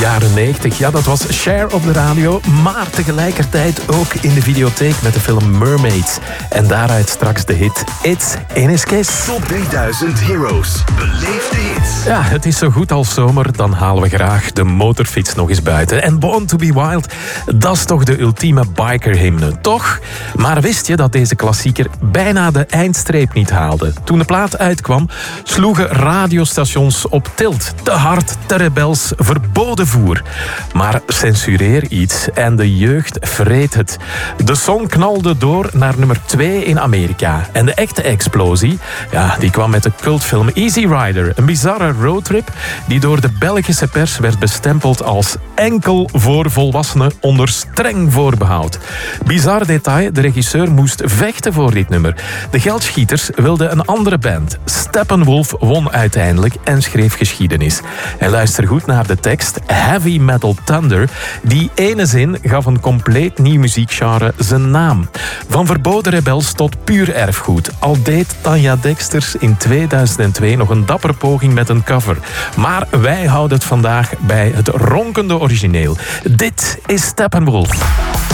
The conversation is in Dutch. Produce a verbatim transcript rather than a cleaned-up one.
jaren negentig. Ja, dat was Cher op de radio, maar tegelijkertijd ook in de videotheek met de film Mermaids. En daaruit straks de hit It's in His Kiss. Top drieduizend Heroes. Beleef de hits. Ja, het is zo goed als zomer, dan halen we graag de motorfiets nog eens buiten. En Born to be Wild, dat is toch de ultieme bikerhymne, toch? Maar wist je dat deze klassieker bijna de eindstreep niet haalde? Toen de plaat uitkwam, sloegen radiostations op tilt. Te hard, te rebels, verboden voer. Maar censureer iets en de jeugd vreet het. De song knalde door naar nummer twee in Amerika. En de echte explosie, ja, die kwam met de cultfilm Easy Rider. Een bizarre roadtrip die door de Belgische pers werd bestempeld als enkel voor volwassenen onder streng voorbehoud. Bizar detail, de regisseur moest vechten voor dit nummer. De geldschieters wilden een andere band. Steppenwolf won uiteindelijk en schreef geschiedenis. En luister goed naar de tekst. Heavy Metal Thunder. Die ene zin gaf een compleet nieuw muziekgenre zijn naam. Van verboden rebels tot puur erfgoed. Al deed Tanja Dexters in tweeduizend twee nog een dapper poging met een cover. Maar wij houden het vandaag bij het ronkende origineel. Dit is Steppenwolf.